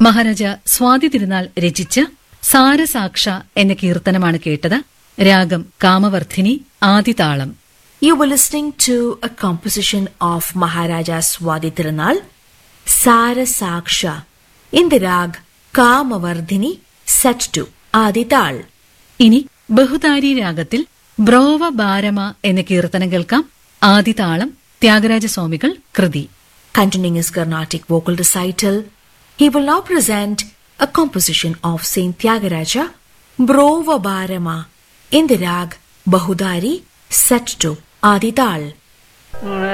മഹാരാജ സ്വാതി തിരുനാൾ രചിച്ച സാരസാക്ഷ എന്ന കീർത്തനമാണ് കേട്ടത്. രാഗം കാമവർദ്ധിനി, ആദിതാളം. You were listening to a composition of Maharaja Swati Tirunal, Sarasaksha, in the rag Kamavardhini, set to Adital. ഇനി ബഹുതാരി രാഗത്തിൽ ബ്രോവ ബാരമ എന്ന കീർത്തനം കേൾക്കാം. ആദിതാളം ത്യാഗരാജസ്വാമികൾ കൃതി. Continuing his Carnatic vocal recital, he will now present a composition of Saint Tyagaraja, Brova Barama, in the rag Bahudari, set to Adital.